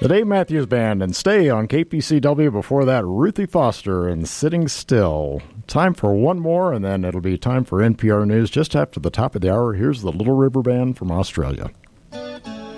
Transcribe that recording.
The Dave Matthews Band and Stay on KPCW. Before that, Ruthie Foster and Sitting Still. Time for one more, and then it'll be time for NPR News just after the top of the hour. Here's the Little River Band from Australia.